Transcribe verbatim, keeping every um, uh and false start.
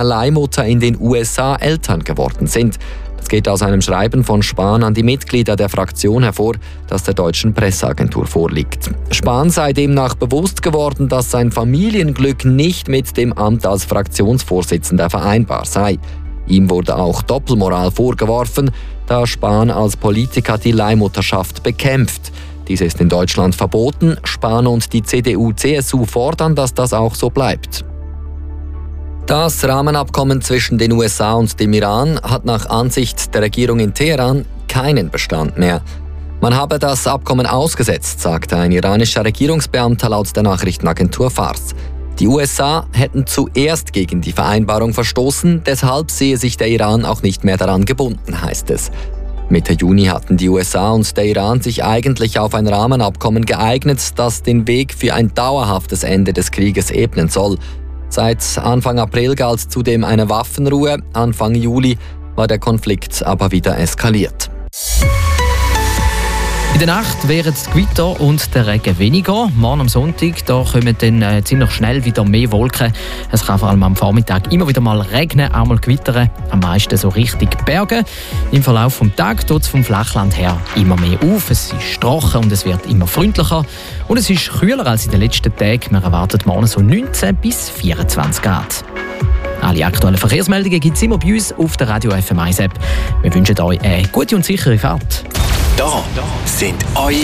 Leihmutter in den U S A Eltern geworden sind. Das geht aus einem Schreiben von Spahn an die Mitglieder der Fraktion hervor, das der deutschen Presseagentur vorliegt. Spahn sei demnach bewusst geworden, dass sein Familienglück nicht mit dem Amt als Fraktionsvorsitzender vereinbar sei. Ihm wurde auch Doppelmoral vorgeworfen, da Spahn als Politiker die Leihmutterschaft bekämpft. Diese ist in Deutschland verboten. Spahn und die C D U C S U fordern, dass das auch so bleibt. Das Rahmenabkommen zwischen den U S A und dem Iran hat nach Ansicht der Regierung in Teheran keinen Bestand mehr. Man habe das Abkommen ausgesetzt, sagte ein iranischer Regierungsbeamter laut der Nachrichtenagentur Fars. Die U S A hätten zuerst gegen die Vereinbarung verstoßen, deshalb sehe sich der Iran auch nicht mehr daran gebunden, heißt es. Mitte Juni hatten die U S A und der Iran sich eigentlich auf ein Rahmenabkommen geeignet, das den Weg für ein dauerhaftes Ende des Krieges ebnen soll. Seit Anfang April galt zudem eine Waffenruhe. Anfang Juli war der Konflikt aber wieder eskaliert. In der Nacht werden die Gewitter und der Regen weniger. Morgen am Sonntag da kommen dann äh, ziemlich schnell wieder mehr Wolken. Es kann vor allem am Vormittag immer wieder mal regnen, auch mal gewittern. Am meisten so Richtung Berge. Im Verlauf des Tages tut es vom Flachland her immer mehr auf. Es ist trocken und es wird immer freundlicher. Und es ist kühler als in den letzten Tagen. Man erwartet morgen so neunzehn bis vierundzwanzig Grad. Alle aktuellen Verkehrsmeldungen gibt es immer bei uns auf der Radio F M eins App. Wir wünschen euch eine gute und sichere Fahrt. Da sind eure